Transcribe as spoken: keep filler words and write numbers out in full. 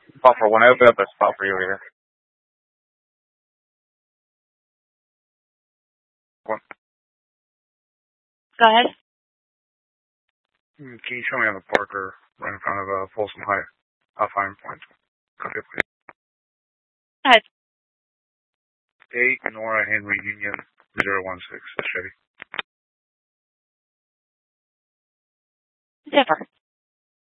Spot for one. I open up a spot for you over here. One. Go ahead. Can you show me on the Parker right in front of uh, Folsom High? I'll find points. Okay, please. Go ahead. eight Nora Henry Union zero one six. That's ready. Zipper.